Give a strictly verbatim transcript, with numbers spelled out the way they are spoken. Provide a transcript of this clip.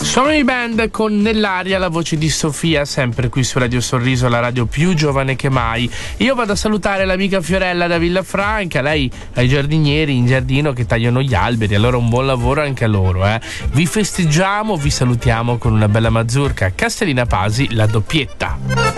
Sono i Band con Nell'aria, la voce di Sofia, sempre qui su Radio Sorriso, la radio più giovane che mai. Io vado a salutare l'amica Fiorella da Villafranca, lei ha i giardinieri in giardino che tagliano gli alberi, allora un buon lavoro anche a loro. Eh. Vi festeggiamo, vi salutiamo con una bella mazurka. Castellina Pasi, la doppietta.